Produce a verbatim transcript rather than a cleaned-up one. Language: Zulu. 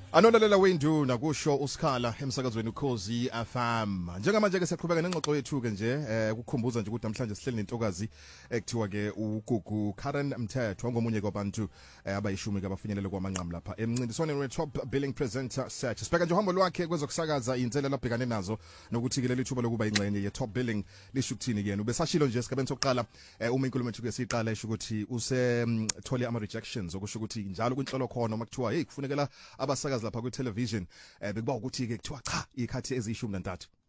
Anolalela wenduna kusho usikhala emsakazweni ukhozi F M. Njengamanje ke siqhubeka nengxoxo yethu ke nje eh ukukhumbuza nje ukuthi namhlanje sihleli nentokazi ekuthiwa ke uGugu Karen Mthethwa ongomunye kwabantu abayishumi ke abafinyelele kwamanqamu lapha emncintiswaneni we Top Billing Presenter Search. Sibheka nje uhambo lwakhe kwezokusakaza inselela abhekane nazo nokuthi ke leli thuba lokuba ingxenye ye Top Billing lisho ukuthini kuyena. Ubesashilo nje sigabeni sokuqala uma inkulumo yethu ke siqala isho ukuthi use thole ama rejections okusho ukuthi njalo kwinhlolo khona uma kuthiwa hey kufunekela abasakazi lapha ku television eh bekuba ukuthi ke kuthiwa cha ikhathi ezishumi nantathu.